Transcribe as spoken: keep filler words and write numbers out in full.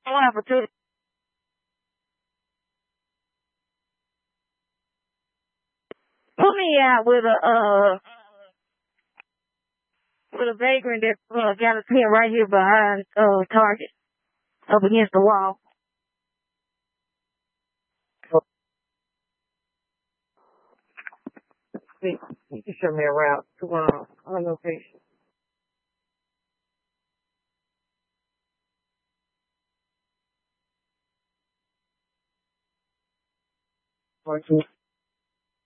Whatever, to put me out with a uh with a vagrant that uh, got his head right here behind uh Target, up against the wall. You can show me a route to uh, our location. Fourteen.